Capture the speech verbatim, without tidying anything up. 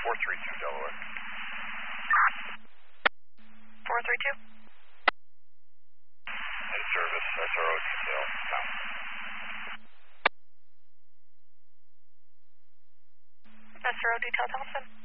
four three two Delaware. four three two. In service, S R O detail, south. S R O detail Thompson.